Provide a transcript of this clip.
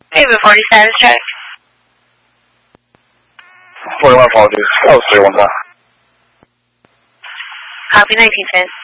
Maybe 40 status check. 41 apologies. That was 315. Copy 19 Fizz.